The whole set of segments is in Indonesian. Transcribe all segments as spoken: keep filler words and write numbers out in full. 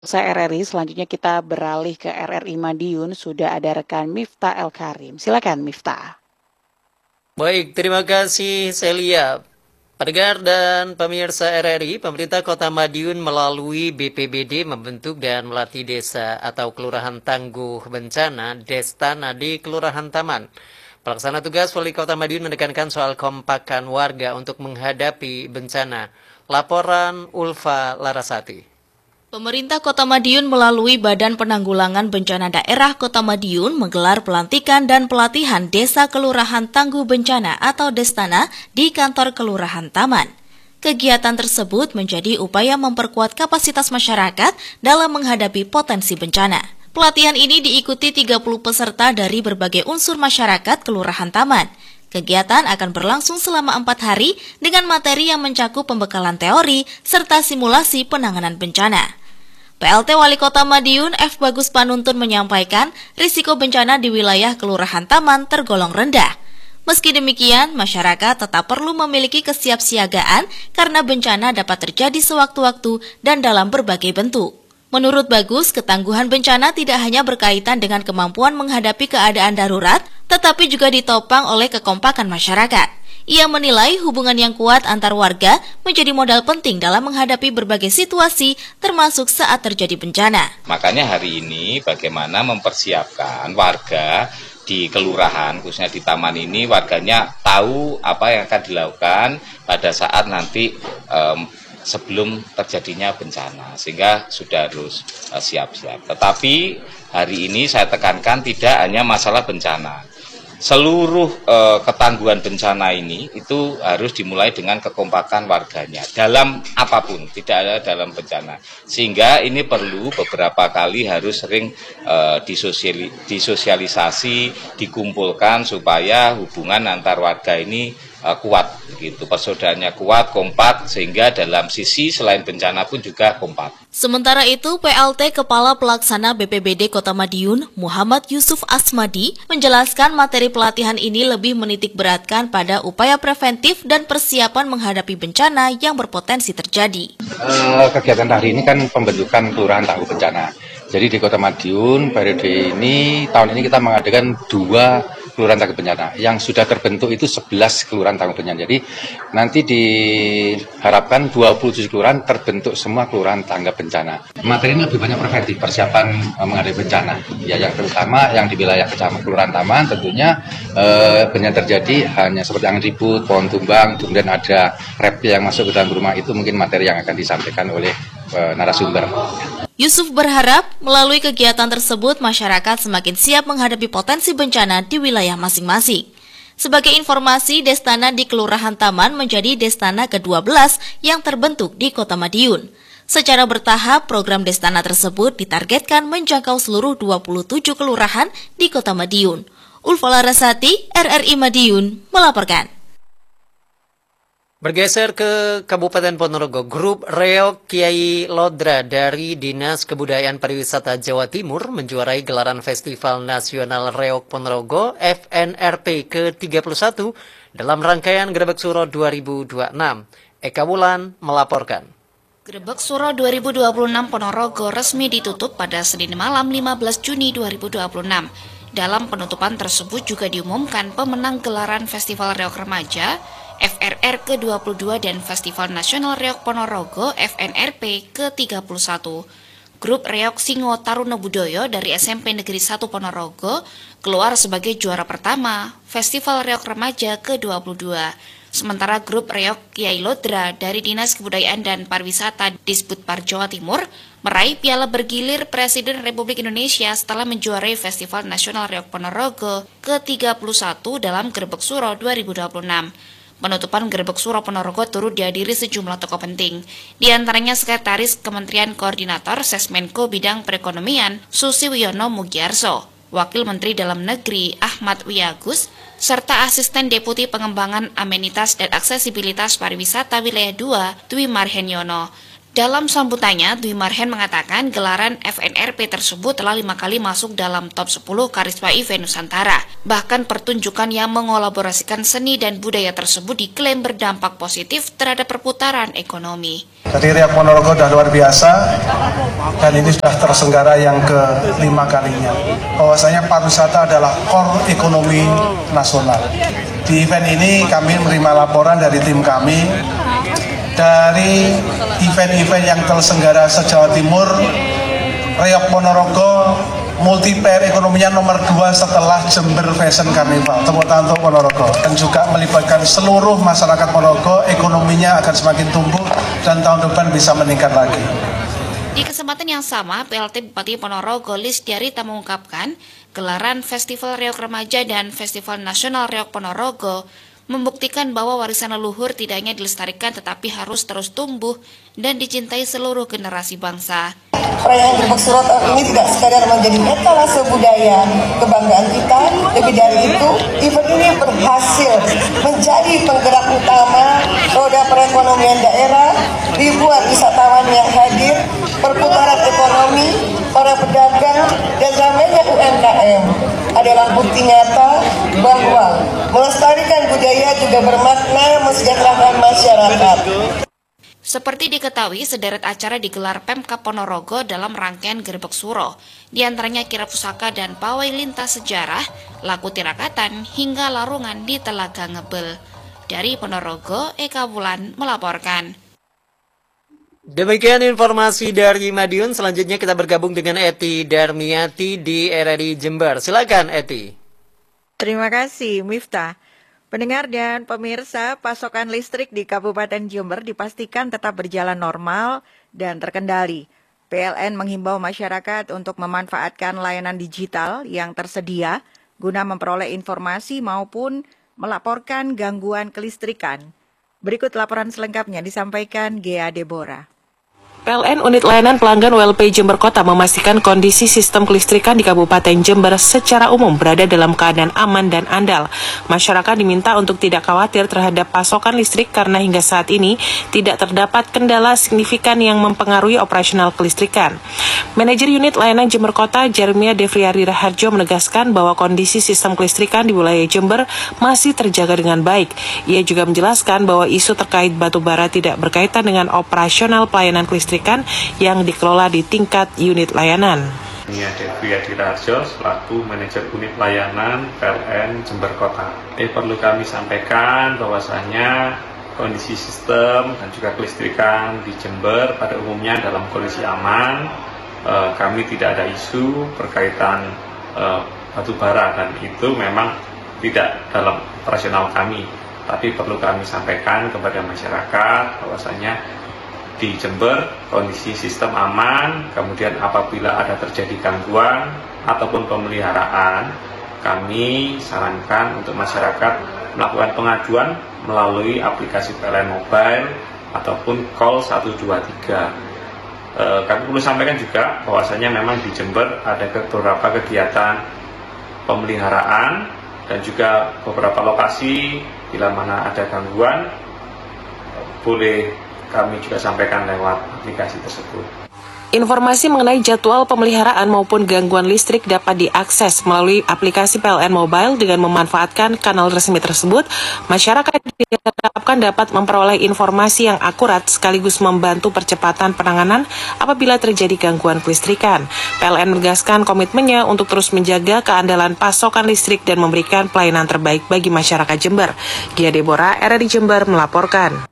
Saya R R I, selanjutnya kita beralih ke R R I Madiun, sudah ada rekan Miftah El Karim. Silakan Miftah. Baik, terima kasih Celia. Pendengar dan pemirsa R R I, pemerintah Kota Madiun melalui B P B D membentuk dan melatih desa atau Kelurahan Tangguh Bencana Destana di Kelurahan Taman. Pelaksana tugas Wali Kota Madiun menekankan soal kompakan warga untuk menghadapi bencana. Laporan Ulfa Larasati. Pemerintah Kota Madiun melalui Badan Penanggulangan Bencana Daerah Kota Madiun menggelar pelantikan dan pelatihan Desa Kelurahan Tangguh Bencana atau Destana di kantor Kelurahan Taman. Kegiatan tersebut menjadi upaya memperkuat kapasitas masyarakat dalam menghadapi potensi bencana. Pelatihan ini diikuti tiga puluh peserta dari berbagai unsur masyarakat Kelurahan Taman. Kegiatan akan berlangsung selama empat hari dengan materi yang mencakup pembekalan teori serta simulasi penanganan bencana. P L T Wali Kota Madiun F. Bagus Panuntun menyampaikan risiko bencana di wilayah Kelurahan Taman tergolong rendah. Meski demikian, masyarakat tetap perlu memiliki kesiapsiagaan karena bencana dapat terjadi sewaktu-waktu dan dalam berbagai bentuk. Menurut Bagus, ketangguhan bencana tidak hanya berkaitan dengan kemampuan menghadapi keadaan darurat, tetapi juga ditopang oleh kekompakan masyarakat. Ia menilai hubungan yang kuat antar warga menjadi modal penting dalam menghadapi berbagai situasi, termasuk saat terjadi bencana. Makanya hari ini bagaimana mempersiapkan warga di kelurahan, khususnya di taman ini, warganya tahu apa yang akan dilakukan pada saat nanti um, sebelum terjadinya bencana, sehingga sudah harus siap-siap. Uh, Tetapi hari ini saya tekankan tidak hanya masalah bencana. Seluruh eh, ketangguhan bencana ini itu harus dimulai dengan kekompakan warganya dalam apapun, tidak ada dalam bencana. Sehingga ini perlu beberapa kali harus sering eh, disosiali, disosialisasi, dikumpulkan supaya hubungan antar warga ini eh, kuat, gitu. Persaudaranya kuat, kompak, sehingga dalam sisi selain bencana pun juga kompak. Sementara itu, P L T Kepala Pelaksana B P B D Kota Madiun, Muhammad Yusuf Asmadi, menjelaskan materi pelatihan ini lebih menitik beratkan pada upaya preventif dan persiapan menghadapi bencana yang berpotensi terjadi. Uh, kegiatan hari ini kan pembentukan Kelurahan Tangguh Bencana. Jadi di Kota Madiun, periode ini, tahun ini kita mengadakan dua Kelurahan Tangguh Bencana. Yang sudah terbentuk itu sebelas Kelurahan Tangguh Bencana. Jadi nanti diharapkan dua puluh tujuh kelurahan terbentuk semua Kelurahan Tanggap Bencana. Materi ini lebih banyak preventif, persiapan uh, menghadapi bencana. Ya, yang terutama yang di wilayah Kecamatan Kelurahan Taman tentunya uh, bencana terjadi hanya seperti angin ribut, pohon tumbang, kemudian ada reptil yang masuk ke dalam rumah, itu mungkin materi yang akan disampaikan oleh uh, narasumber. Yusuf berharap melalui kegiatan tersebut masyarakat semakin siap menghadapi potensi bencana di wilayah masing-masing. Sebagai informasi, Destana di Kelurahan Taman menjadi Destana ke dua belas yang terbentuk di Kota Madiun. Secara bertahap, program Destana tersebut ditargetkan menjangkau seluruh dua puluh tujuh kelurahan di Kota Madiun. Ulfa Larasati, R R I Madiun, melaporkan. Bergeser ke Kabupaten Ponorogo, grup Reok Kiai Lodra dari Dinas Kebudayaan Pariwisata Jawa Timur menjuarai gelaran Festival Nasional Reok Ponorogo F N R P ke tiga puluh satu dalam rangkaian Grebek Suro dua ribu dua puluh enam. Eka Wulan melaporkan. Grebek Suro dua ribu dua puluh enam Ponorogo resmi ditutup pada Senin malam lima belas Juni dua ribu dua puluh enam. Dalam penutupan tersebut juga diumumkan pemenang gelaran Festival Reok Remaja F R R ke dua puluh dua dan Festival Nasional Reok Ponorogo F N R P ke tiga puluh satu. Grup Reok Singo Taruna Budoyo dari S M P Negeri satu Ponorogo keluar sebagai juara pertama Festival Reok Remaja ke dua puluh dua. Sementara grup Reok Kiai Lodra dari Dinas Kebudayaan dan Pariwisata Disputpar Jawa Timur meraih piala bergilir Presiden Republik Indonesia setelah menjuarai Festival Nasional Reok Ponorogo ke tiga puluh satu dalam Grebek Suro dua ribu dua puluh enam. Penutupan Grebek Suro Ponorogo turut dihadiri sejumlah tokoh penting, di antaranya Sekretaris Kementerian Koordinator Sesmenko Bidang Perekonomian Susi Wiono Mugiarso, Wakil Menteri Dalam Negeri Ahmad Wiyagus, serta Asisten Deputi Pengembangan Amenitas dan Aksesibilitas Pariwisata Wilayah dua Dwi Marhenyono. Dalam sambutannya, Dwi Marhen mengatakan gelaran F N R P tersebut telah lima kali masuk dalam top sepuluh Karisma Event Nusantara. Bahkan pertunjukan yang mengolaborasikan seni dan budaya tersebut diklaim berdampak positif terhadap perputaran ekonomi. Jadi Riak Ponorogo sudah luar biasa dan ini sudah terselenggara yang kelima kalinya. Bahwasanya pariwisata adalah core ekonomi nasional. Di event ini kami menerima laporan dari tim kami. Dari event-event yang terselenggara se-Jawa Timur, Riok Ponorogo multiplayer ekonominya nomor dua setelah Jember Fashion Carnival. Tepuk tangan untuk Ponorogo. Dan juga melibatkan seluruh masyarakat Ponorogo, ekonominya akan semakin tumbuh dan tahun depan bisa meningkat lagi. Di kesempatan yang sama, P L T Bupati Ponorogo Lisdiarita mengungkapkan gelaran Festival Riok Remaja dan Festival Nasional Riok Ponorogo membuktikan bahwa warisan leluhur tidak hanya dilestarikan tetapi harus terus tumbuh dan dicintai seluruh generasi bangsa. Perayaan Gerbek Suro tahun ini tidak sekadar menjadi etalase budaya kebanggaan kita, lebih dari itu, event ini berhasil menjadi penggerak utama roda perekonomian daerah, ribuan wisatawan yang hadir, perputaran ekonomi, para pedagang, dan ramainya U M K M adalah bukti nyata bahwa melestarikan budaya juga bermakna mensejahterakan masyarakat. Seperti diketahui, sederet acara digelar Pemkab Ponorogo dalam rangkaian Gerbek Suro, di antaranya kirap pusaka dan pawai lintas sejarah, laku tirakatan, hingga larungan di Telaga Ngebel. Dari Ponorogo, Eka Bulan melaporkan. Demikian informasi dari Madiun. Selanjutnya kita bergabung dengan Eti Darmiati di R R I Jember. Silakan Eti. Terima kasih Miftah. Pendengar dan pemirsa, pasokan listrik di Kabupaten Jember dipastikan tetap berjalan normal dan terkendali. P L N menghimbau masyarakat untuk memanfaatkan layanan digital yang tersedia guna memperoleh informasi maupun melaporkan gangguan kelistrikan. Berikut laporan selengkapnya disampaikan Gea Deborah. P L N Unit Layanan Pelanggan W L P Jember Kota memastikan kondisi sistem kelistrikan di Kabupaten Jember secara umum berada dalam keadaan aman dan andal. Masyarakat diminta untuk tidak khawatir terhadap pasokan listrik karena hingga saat ini tidak terdapat kendala signifikan yang mempengaruhi operasional kelistrikan. Manajer Unit Layanan Jember Kota, Jeremia Devriari Raharjo menegaskan bahwa kondisi sistem kelistrikan di wilayah Jember masih terjaga dengan baik. Ia juga menjelaskan bahwa isu terkait batu bara tidak berkaitan dengan operasional pelayanan kelistrikan yang dikelola di tingkat unit layanan. Ini ada Devriari Raharjo selaku manajer unit layanan P L N Jember Kota. Eh, perlu kami sampaikan bahwasanya kondisi sistem dan juga kelistrikan di Jember pada umumnya dalam kondisi aman. E, kami tidak ada isu berkaitan e, batu bara dan itu memang tidak dalam operasional kami. Tapi perlu kami sampaikan kepada masyarakat bahwasanya di Jember kondisi sistem aman, kemudian apabila ada terjadi gangguan ataupun pemeliharaan, kami sarankan untuk masyarakat melakukan pengaduan melalui aplikasi P L N Mobile ataupun call satu dua tiga. E, kami perlu sampaikan juga bahwasanya memang di Jember ada beberapa kegiatan pemeliharaan dan juga beberapa lokasi bila mana ada gangguan boleh kami juga sampaikan lewat aplikasi tersebut. Informasi mengenai jadwal pemeliharaan maupun gangguan listrik dapat diakses melalui aplikasi P L N Mobile. Dengan memanfaatkan kanal resmi tersebut, masyarakat diharapkan dapat memperoleh informasi yang akurat sekaligus membantu percepatan penanganan apabila terjadi gangguan kelistrikan. P L N menegaskan komitmennya untuk terus menjaga keandalan pasokan listrik dan memberikan pelayanan terbaik bagi masyarakat Jember. Gia Deborah, R R I Jember melaporkan.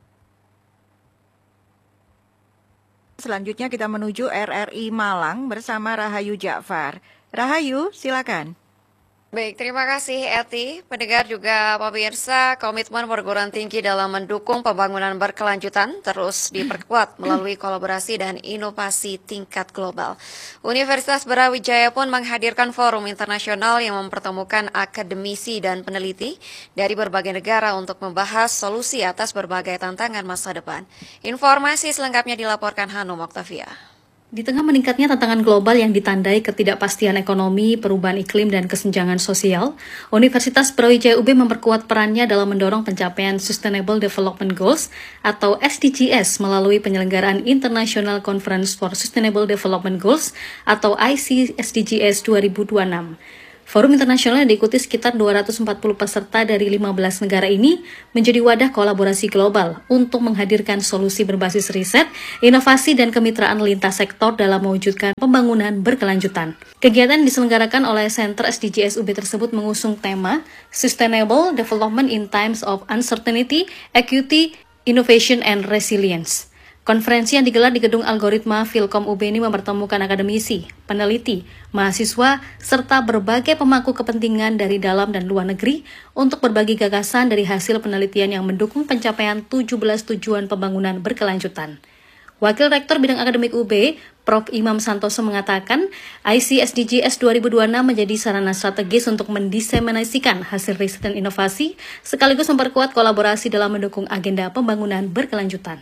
Selanjutnya kita menuju R R I Malang bersama Rahayu Ja'far. Rahayu, silakan. Baik, terima kasih Eti. Pendengar juga pemirsa, komitmen perguruan tinggi dalam mendukung pembangunan berkelanjutan terus diperkuat melalui kolaborasi dan inovasi tingkat global. Universitas Brawijaya pun menghadirkan forum internasional yang mempertemukan akademisi dan peneliti dari berbagai negara untuk membahas solusi atas berbagai tantangan masa depan. Informasi selengkapnya dilaporkan Hanum Oktavia. Di tengah meningkatnya tantangan global yang ditandai ketidakpastian ekonomi, perubahan iklim, dan kesenjangan sosial, Universitas Brawijaya U B memperkuat perannya dalam mendorong pencapaian Sustainable Development Goals atau S D Gs melalui penyelenggaraan International Conference for Sustainable Development Goals atau I C S D Gs dua ribu dua puluh enam. Forum internasional yang diikuti sekitar dua ratus empat puluh peserta dari lima belas negara ini menjadi wadah kolaborasi global untuk menghadirkan solusi berbasis riset, inovasi, dan kemitraan lintas sektor dalam mewujudkan pembangunan berkelanjutan. Kegiatan yang diselenggarakan oleh Center S D Gs U B tersebut mengusung tema Sustainable Development in Times of Uncertainty, Equity, Innovation, and Resilience. Konferensi yang digelar di Gedung Algoritma Filkom U B ini mempertemukan akademisi, peneliti, mahasiswa, serta berbagai pemangku kepentingan dari dalam dan luar negeri untuk berbagi gagasan dari hasil penelitian yang mendukung pencapaian tujuh belas tujuan pembangunan berkelanjutan. Wakil Rektor Bidang Akademik U B, Profesor Imam Santoso mengatakan, I C S D Gs dua ribu dua puluh enam menjadi sarana strategis untuk mendiseminasikan hasil riset dan inovasi, sekaligus memperkuat kolaborasi dalam mendukung agenda pembangunan berkelanjutan.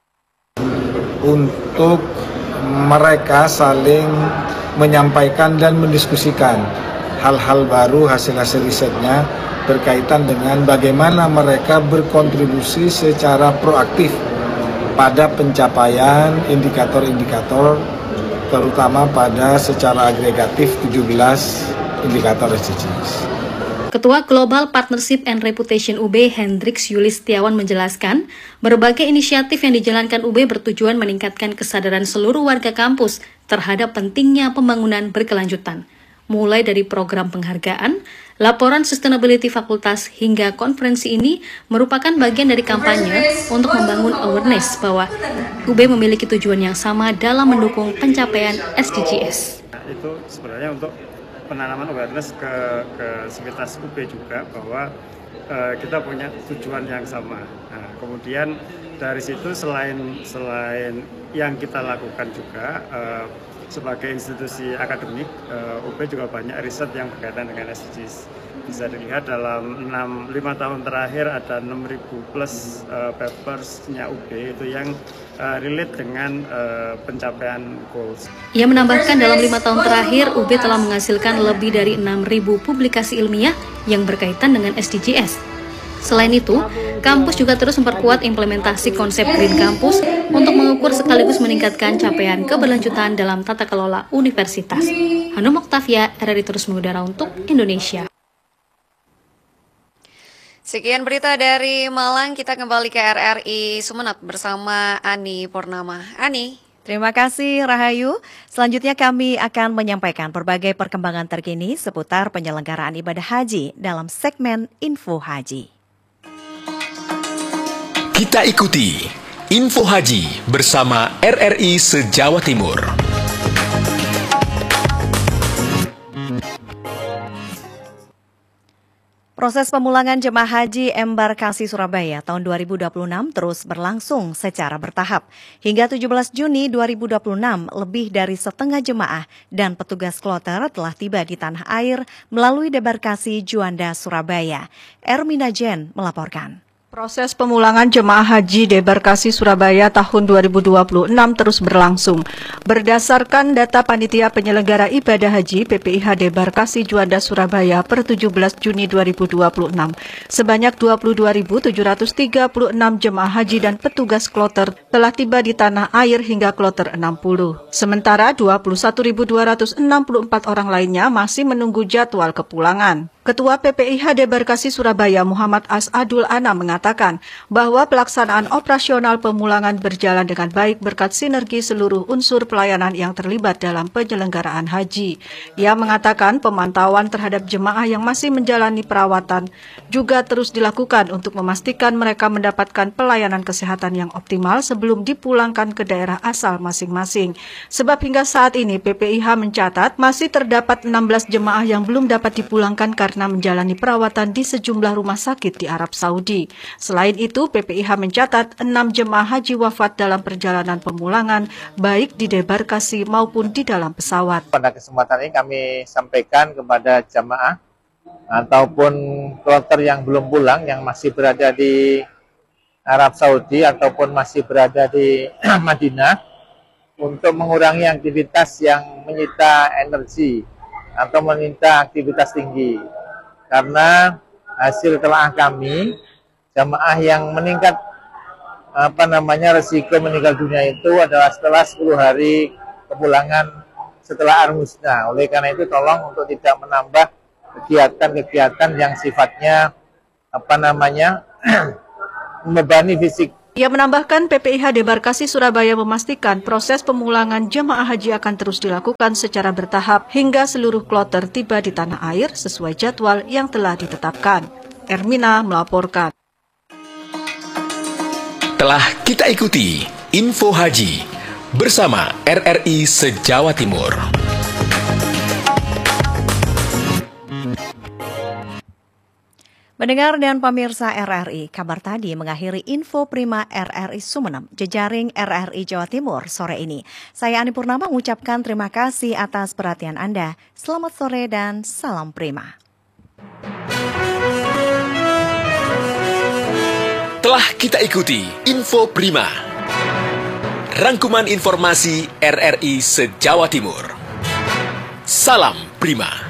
Untuk mereka saling menyampaikan dan mendiskusikan hal-hal baru hasil-hasil risetnya berkaitan dengan bagaimana mereka berkontribusi secara proaktif pada pencapaian indikator-indikator terutama pada secara agregatif tujuh belas indikator S D Gs. Ketua Global Partnership and Reputation U B, Hendrix Yulistiawan menjelaskan, berbagai inisiatif yang dijalankan U B bertujuan meningkatkan kesadaran seluruh warga kampus terhadap pentingnya pembangunan berkelanjutan. Mulai dari program penghargaan, laporan sustainability fakultas, hingga konferensi ini merupakan bagian dari kampanye untuk membangun awareness bahwa U B memiliki tujuan yang sama dalam mendukung pencapaian S D Gs. Itu sebenarnya untuk penanaman awareness ke, ke sivitas U B juga bahwa uh, kita punya tujuan yang sama. Nah, kemudian dari situ selain selain yang kita lakukan juga uh, sebagai institusi akademik, uh, U B juga banyak riset yang berkaitan dengan S D Gs. Bisa dilihat dalam enam, lima tahun terakhir ada enam ribu plus uh, papers-nya U B itu yang uh, relate dengan uh, pencapaian goals. Ia menambahkan dalam lima tahun terakhir U B telah menghasilkan lebih dari enam ribu publikasi ilmiah yang berkaitan dengan S D Gs. Selain itu, kampus juga terus memperkuat implementasi konsep Green Campus untuk mengukur sekaligus meningkatkan capaian keberlanjutan dalam tata kelola universitas. Hanum Oktavia, R R I terus mengudara untuk Indonesia. Sekian berita dari Malang, kita kembali ke R R I Sumeneb bersama Ani Purnama. Ani. Terima kasih Rahayu. Selanjutnya kami akan menyampaikan berbagai perkembangan terkini seputar penyelenggaraan ibadah haji dalam segmen Info Haji. Kita ikuti Info Haji bersama R R I se-Jawa Timur. Proses pemulangan jemaah haji embarkasi Surabaya tahun dua ribu dua puluh enam terus berlangsung secara bertahap. Hingga tujuh belas Juni dua ribu dua puluh enam, lebih dari setengah jemaah dan petugas kloter telah tiba di tanah air melalui debarkasi Juanda, Surabaya. Ermina Jen melaporkan. Proses pemulangan jemaah haji debarkasi Surabaya tahun dua ribu dua puluh enam terus berlangsung. Berdasarkan data Panitia Penyelenggara Ibadah Haji P P I H Debarkasi Juanda Surabaya per tujuh belas Juni dua ribu dua puluh enam, sebanyak dua puluh dua ribu tujuh ratus tiga puluh enam jemaah haji dan petugas kloter telah tiba di tanah air hingga kloter enam puluh. Sementara dua puluh satu ribu dua ratus enam puluh empat orang lainnya masih menunggu jadwal kepulangan. Ketua P P I H Debarkasi Surabaya Muhammad As'adul Ana mengatakan bahwa pelaksanaan operasional pemulangan berjalan dengan baik berkat sinergi seluruh unsur pelayanan yang terlibat dalam penyelenggaraan haji. Ia mengatakan pemantauan terhadap jemaah yang masih menjalani perawatan juga terus dilakukan untuk memastikan mereka mendapatkan pelayanan kesehatan yang optimal sebelum dipulangkan ke daerah asal masing-masing. Sebab hingga saat ini P P I H mencatat masih terdapat enam belas jemaah yang belum dapat dipulangkan karena karena menjalani perawatan di sejumlah rumah sakit di Arab Saudi. Selain itu, P P I H mencatat enam jemaah haji wafat dalam perjalanan pemulangan, baik di debarkasi maupun di dalam pesawat. Pada kesempatan ini kami sampaikan kepada jemaah ataupun kloter yang belum pulang, yang masih berada di Arab Saudi ataupun masih berada di Madinah, untuk mengurangi aktivitas yang menyita energi atau menyita aktivitas tinggi. Karena hasil telah kami, jamaah yang meningkat apa namanya resiko meninggal dunia itu adalah setelah sepuluh hari kepulangan setelah Armusna. Oleh karena itu tolong untuk tidak menambah kegiatan-kegiatan yang sifatnya apa namanya membebani fisik. Ia menambahkan P P I H Debarkasi Surabaya memastikan proses pemulangan jemaah haji akan terus dilakukan secara bertahap hingga seluruh kloter tiba di tanah air sesuai jadwal yang telah ditetapkan. Ermina melaporkan. Telah kita ikuti Info Haji bersama R R I se-Jawa Timur. Pendengar dan pemirsa R R I, kabar tadi mengakhiri Info Prima R R I Sumeneb, jejaring R R I Jawa Timur sore ini. Saya Ani Purnama mengucapkan terima kasih atas perhatian Anda. Selamat sore dan salam Prima. Telah kita ikuti Info Prima, rangkuman informasi R R I se-Jawa Timur. Salam Prima.